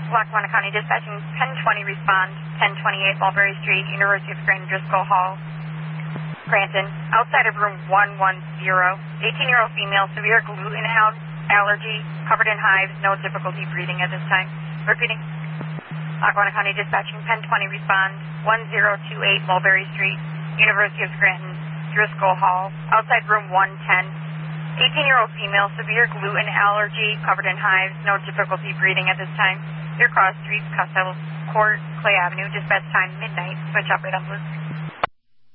Lackawanna County Dispatching, 1020 respond, 1028 Mulberry Street, University of Scranton, Driscoll Hall, Scranton. Outside of room 110, 18-year-old female, severe gluten allergy, covered in hives, no difficulty breathing at this time. Repeating. Lackawanna County Dispatching, 1020 respond, 1028 Mulberry Street, University of Scranton, Driscoll Hall. Outside room 110, 18-year-old female, severe gluten allergy, covered in hives, no difficulty breathing at this time. Deer Cross Street, Costello Court, Clay Avenue, dispatch time midnight. Switch operate on Blue.